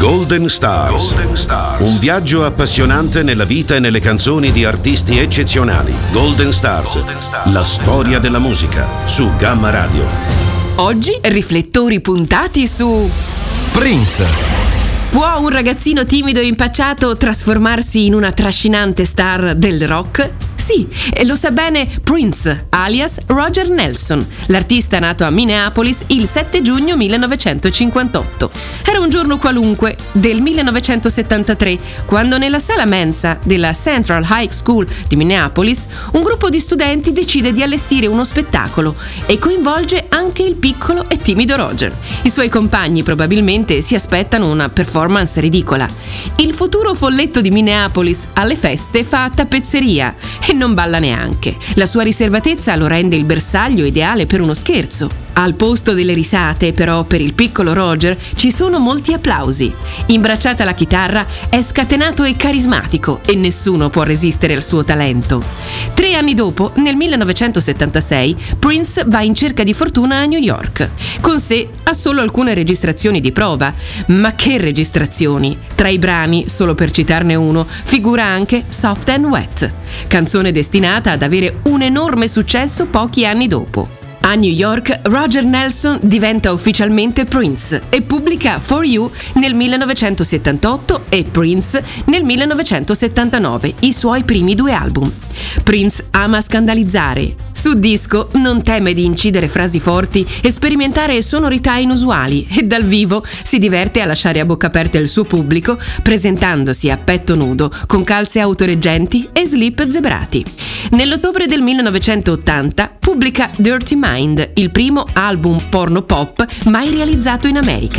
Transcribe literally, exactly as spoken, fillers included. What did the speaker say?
Golden Stars. Golden Stars. Un viaggio appassionante nella vita e nelle canzoni di artisti eccezionali. Golden Stars. Golden Stars. La storia della musica su Gamma Radio. Oggi riflettori puntati su Prince. Può un ragazzino timido e impacciato trasformarsi in una trascinante star del rock? Sì, e lo sa bene Prince, alias Roger Nelson, l'artista nato a Minneapolis il sette giugno millenovecentocinquantotto. Era un giorno qualunque del millenovecentosettantatré, quando nella sala mensa della Central High School di Minneapolis un gruppo di studenti decide di allestire uno spettacolo e coinvolge anche il piccolo e timido Roger. I suoi compagni probabilmente si aspettano una performance ridicola. Il futuro folletto di Minneapolis alle feste fa tappezzeria e non balla neanche. La sua riservatezza lo rende il bersaglio ideale per uno scherzo. Al posto delle risate, però, per il piccolo Roger ci sono molti applausi. Imbracciata alla chitarra, è scatenato e carismatico e nessuno può resistere al suo talento. Tre anni dopo, nel millenovecentosettantasei, Prince va in cerca di fortuna a New York. Con sé ha solo alcune registrazioni di prova. Ma che registrazioni! Tra i brani, solo per citarne uno, figura anche Soft and Wet, canzone destinata ad avere un enorme successo pochi anni dopo. A New York, Roger Nelson diventa ufficialmente Prince e pubblica For You nel millenovecentosettantotto e Prince nel millenovecentosettantanove, i suoi primi due album. Prince ama scandalizzare. Su disco non teme di incidere frasi forti e sperimentare sonorità inusuali e dal vivo si diverte a lasciare a bocca aperta il suo pubblico presentandosi a petto nudo con calze autoreggenti e slip zebrati. Nell'ottobre del millenovecentottanta pubblica Dirty Mind, il primo album porno pop mai realizzato in America.